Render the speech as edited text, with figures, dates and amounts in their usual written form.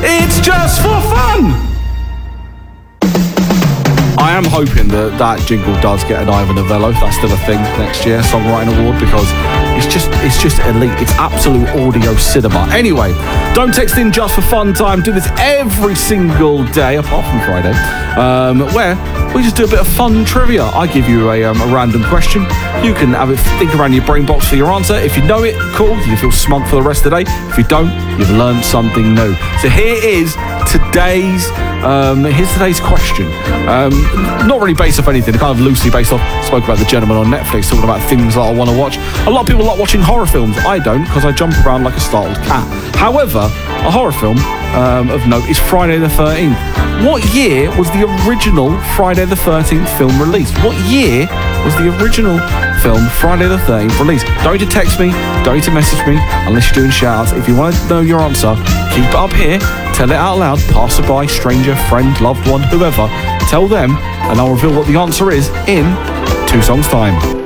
It's just for fun! I am hoping that jingle does get an Ivor Novello, if that's still a thing next year, Songwriting Award, because it's just elite. It's absolute audio cinema. Anyway, don't text in just for fun time. Do this every single day, apart from Friday, where we just do a bit of fun trivia. I give you a random question. You can have it think around your brain box for your answer. If you know it, cool. You feel smug for the rest of the day. If you don't, you've learned something new. So here is today's question. Not really based off anything, kind of loosely based off. Spoke about The Gentleman on Netflix, talking about things that I want to watch. A lot of people like watching horror films. I don't, because I jump around like a startled cat. However, a horror film of note is Friday the 13th. What year was the original Friday the 13th film released? What year was the original film Friday the 13th released? Don't need to text me, don't need to message me, unless you're doing shout-outs. If you want to know your answer, keep it up here, tell it out loud, passerby, stranger, friend, loved one, whoever. Tell them, and I'll reveal what the answer is in 2 songs' time.